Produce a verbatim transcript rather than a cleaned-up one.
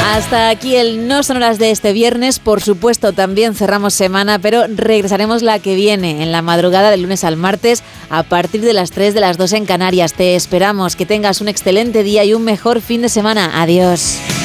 Hasta aquí el No Sonoras de este viernes. Por supuesto, también cerramos semana, pero regresaremos la que viene, en la madrugada del lunes al martes, a partir de las tres, de las dos en Canarias. Te esperamos. Que tengas un excelente día y un mejor fin de semana. Adiós.